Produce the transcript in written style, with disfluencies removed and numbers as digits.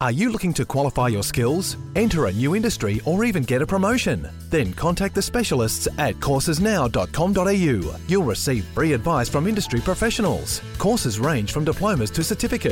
Are you looking to qualify your skills, enter a new industry, or even get a promotion? Then contact the specialists at coursesnow.com.au. You'll receive free advice from industry professionals. Courses range from diplomas to certificates.